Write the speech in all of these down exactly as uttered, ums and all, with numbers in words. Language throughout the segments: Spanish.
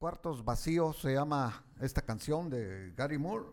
cuartos vacíos se llama esta canción de Gary Moore.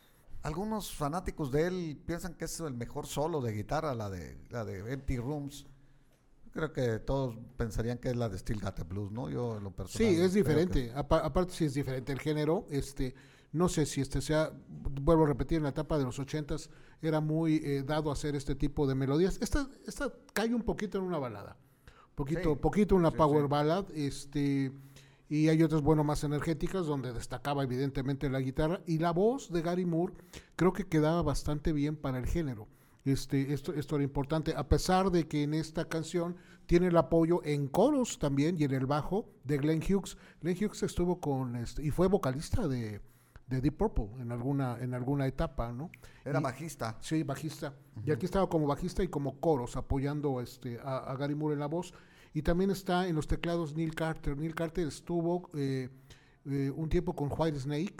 Algunos fanáticos de él piensan que es el mejor solo de guitarra, la de la de Empty Rooms. Creo que todos pensarían que es la de Still Got the Blues, ¿no? Yo en lo personal. Sí, es diferente. Que... Apa- aparte sí es diferente el género. Este, no sé si este sea, vuelvo a repetir, en la etapa de los ochentas era muy eh, dado a hacer este tipo de melodías. Esta, esta cae un poquito en una balada, poquito, Sí, poquito una sí, power sí. ballad, este, y hay otras, bueno, más enérgicas, donde destacaba evidentemente la guitarra y la voz de Gary Moore. Creo que quedaba bastante bien para el género. Este, esto, esto era importante, a pesar de que en esta canción tiene el apoyo en coros también y en el bajo de Glenn Hughes. Glenn Hughes estuvo con este, y fue vocalista de, de Deep Purple en alguna, en alguna etapa, ¿no? Era Y- bajista. Sí, bajista. Uh-huh. Y aquí estaba como bajista y como coros apoyando este, a, a Gary Moore en la voz. Y también está en los teclados Neil Carter. Neil Carter estuvo eh, eh, un tiempo con White Snake,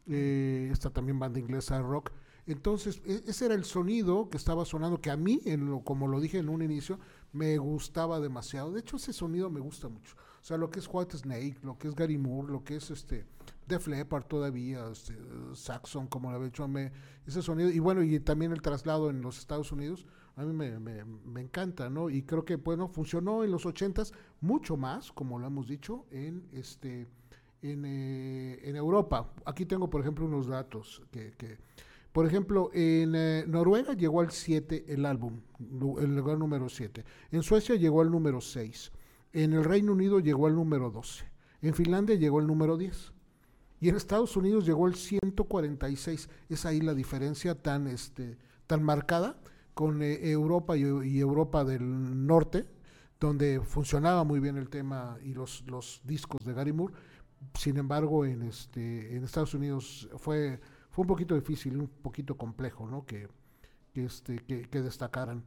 eh, esta también banda inglesa de rock. Entonces, e- ese era el sonido que estaba sonando, que a mí, en lo, como lo dije en un inicio, me gustaba demasiado. De hecho, ese sonido me gusta mucho. O sea, lo que es White Snake, lo que es Gary Moore, lo que es este Def Leppard todavía, este, Saxon, como lo había hecho, me, ese sonido. Y bueno, y también el traslado en los Estados Unidos, a mí me, me, me encanta, ¿no? Y creo que, bueno, funcionó en los ochentas mucho más, como lo hemos dicho, en este en, eh, en Europa. Aquí tengo, por ejemplo, unos datos que... que por ejemplo, en eh, Noruega llegó al siete el álbum, lu- el lugar número siete. En Suecia llegó al número seis. En el Reino Unido llegó al número doce. En Finlandia llegó al número diez. Y en Estados Unidos llegó al ciento cuarenta y seis. Es ahí la diferencia tan, este, tan marcada con eh, Europa y, y Europa del Norte, donde funcionaba muy bien el tema y los, los discos de Gary Moore. Sin embargo, en, este, en Estados Unidos fue... Fue un poquito difícil, un poquito complejo, ¿no? Que, que, este, que, que destacaran.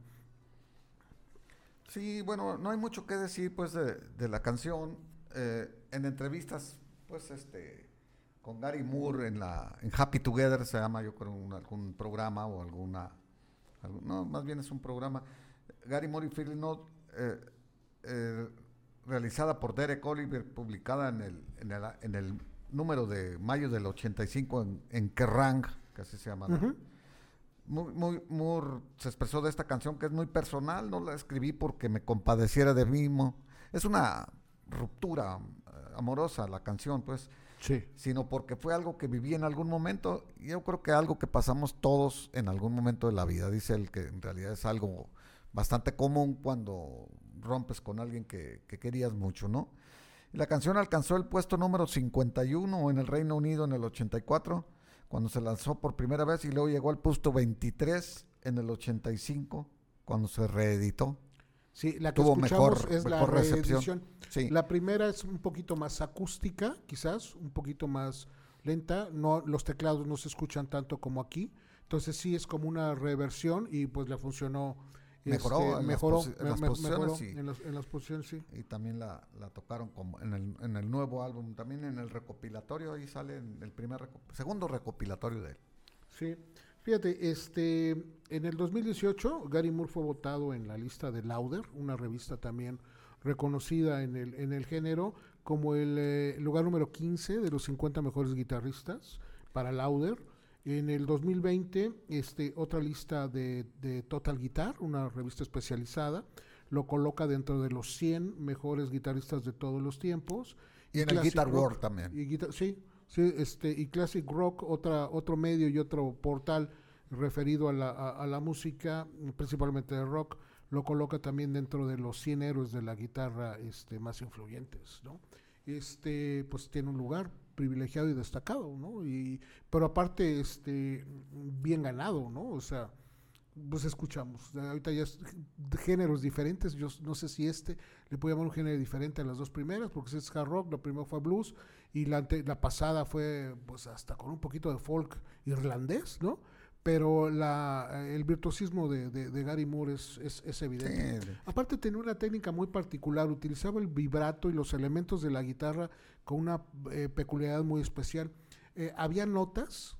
Sí, bueno, no hay mucho que decir pues de, de la canción. Eh, en entrevistas, pues este, con Gary Moore en la en Happy Together se llama, yo creo, un, algún programa o alguna, algún- no, más bien es un programa. Gary Moore y Phil Note, eh, eh, realizada por Derek Oliver, publicada en el, en el, en el número de mayo del ochenta y cinco en, en Kerrang, que así se llama, ¿no? Uh-huh. Muy, muy, Moore se expresó de esta canción que es muy personal, no la escribí porque me compadeciera de mí mismo. Es una ruptura eh, amorosa la canción, pues, Sí. sino porque fue algo que viví en algún momento, y yo creo que algo que pasamos todos en algún momento de la vida. Dice él que en realidad es algo bastante común cuando rompes con alguien que, que querías mucho, ¿no? Y la canción alcanzó el puesto número cincuenta y uno en el Reino Unido en el ochenta y cuatro, cuando se lanzó por primera vez, y luego llegó al puesto veintitrés en el ochenta y cinco, cuando se reeditó. Sí, la que Tuvo escuchamos mejor, es la mejor recepción. reedición. Sí. La primera es un poquito más acústica, quizás, un poquito más lenta. No, los teclados no se escuchan tanto como aquí. Entonces sí es como una reversión y pues le funcionó. Mejoró este, en las mejoró, posi- en me- las me- posiciones, mejoró sí. en, los- en las posiciones, sí. Y también la, la tocaron como en el, en el nuevo álbum, también en el recopilatorio, ahí sale en el primer reco- segundo recopilatorio de él. Sí, fíjate, este, en el dos mil dieciocho Gary Moore fue votado en la lista de Lauder, una revista también reconocida en el, en el género, como el eh, lugar número quince de los cincuenta mejores guitarristas para Lauder. En el dos mil veinte, este, otra lista de, de Total Guitar, una revista especializada, lo coloca dentro de los cien mejores guitarristas de todos los tiempos. Y en el Classic Guitar Rock, World también. y guitar- sí, sí, este, y Classic Rock, otra, otro medio y otro portal referido a la, a, a la música, principalmente de rock, lo coloca también dentro de los cien héroes de la guitarra este, más influyentes, ¿no? Este, pues tiene un lugar privilegiado y destacado, ¿no? Y, pero aparte, este, bien ganado, ¿no? O sea, pues escuchamos, ahorita ya es de géneros diferentes, yo no sé si este le puedo llamar un género diferente a las dos primeras, porque es hard rock, la primera fue blues, y la, ante, la pasada fue pues hasta con un poquito de folk irlandés, ¿no? Pero la, el virtuosismo de, de, de Gary Moore es, es, es evidente. Sí. Aparte tenía una técnica muy particular, utilizaba el vibrato y los elementos de la guitarra con una eh, peculiaridad muy especial. Eh, había notas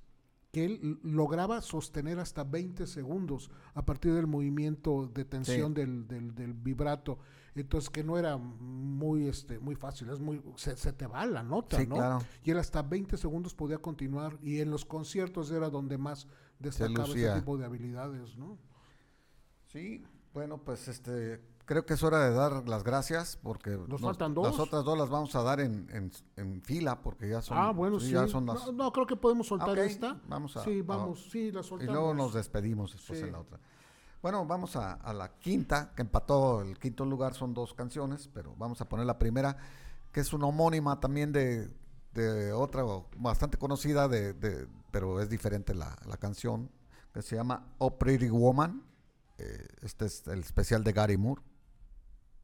que él lograba sostener hasta veinte segundos a partir del movimiento de tensión Sí. del, del, del vibrato. Entonces, que no era muy este muy fácil, es muy se, se te va la nota, Sí, ¿no? claro. Y él hasta veinte segundos podía continuar, y en los conciertos era donde más destacaba ese lucía. tipo de habilidades, ¿no? Sí, bueno, pues este, creo que es hora de dar las gracias porque Nos faltan dos. las otras dos las vamos a dar en, en, en fila porque ya son, Ah, bueno, sí. ya son las, No, no, creo que podemos soltar Ok, esta. vamos a- sí, a- vamos, sí, la y soltamos. luego nos despedimos después Sí. en la otra. Bueno, vamos a, a la quinta, que empató el quinto lugar, son dos canciones, pero vamos a poner la primera, que es una homónima también de, de otra bastante conocida, de, de, pero es diferente la, la canción, que se llama Oh Pretty Woman. Eh, este es el especial de Gary Moore.